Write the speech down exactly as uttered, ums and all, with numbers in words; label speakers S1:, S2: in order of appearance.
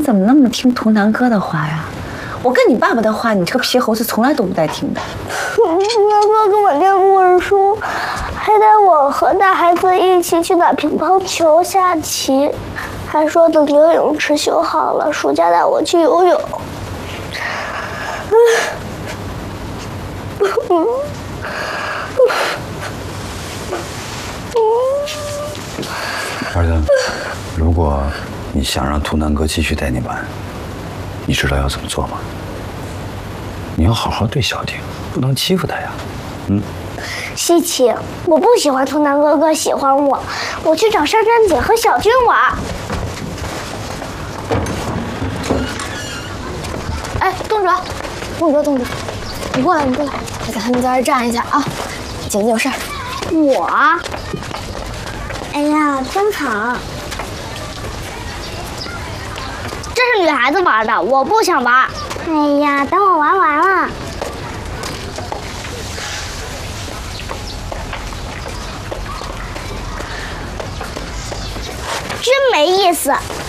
S1: 怎么那么听图南哥的话呀？我跟你爸爸的话，你这个皮猴子从来都不带听的。
S2: 图南哥给我念故事书，还带我和大孩子一起去打乒乓球、下棋，还说等游泳池修好了，暑假带我去游泳。
S3: 儿子，如果你想让图南哥继续带你玩，你知道要怎么做吗？你要好好对小婷，不能欺负她呀。嗯。
S2: 西奇，我不喜欢图南哥哥喜欢我，我去找珊珊姐和小军玩。
S4: 哎，冻着，冻着，冻着，你过来，你过来，咱们在这站一下啊。姐姐有事儿。
S2: 我？哎呀，真好。这是女孩子玩的，我不想玩。哎呀，等我玩完了。真没意思。